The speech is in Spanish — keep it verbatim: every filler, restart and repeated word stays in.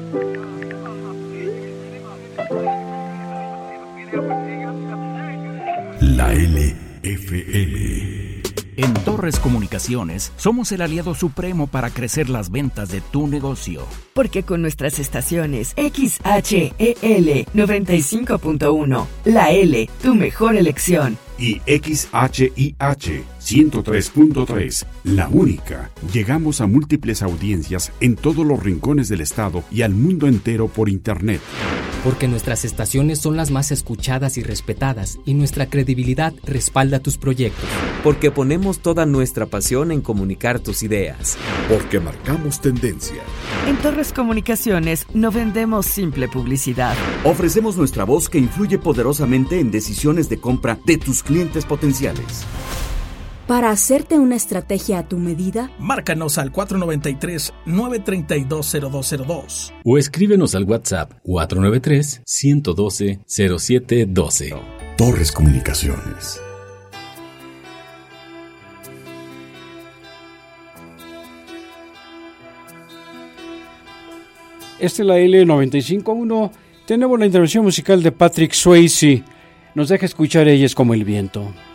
La L F M. En Torres Comunicaciones somos el aliado supremo para crecer las ventas de tu negocio. Porque con nuestras estaciones X H E L noventa y cinco punto uno, La L, tu mejor elección. Y X H I H ciento tres punto tres, la única. Llegamos a múltiples audiencias en todos los rincones del estado y al mundo entero por internet. Porque nuestras estaciones son las más escuchadas y respetadas y nuestra credibilidad respalda tus proyectos. Porque ponemos toda nuestra pasión en comunicar tus ideas. Porque marcamos tendencia. En Torres Comunicaciones no vendemos simple publicidad. Ofrecemos nuestra voz que influye poderosamente en decisiones de compra de tus clientes potenciales. Para hacerte una estrategia a tu medida, márcanos al cuatro nueve tres, nueve tres dos, cero dos cero dos o escríbenos al WhatsApp cuatro nueve tres, uno uno dos, cero siete uno dos. Torres Comunicaciones. Esta es la L noventa y cinco punto uno. Tenemos la intervención musical de Patrick Swayze. Nos deja escuchar Ella es como el viento.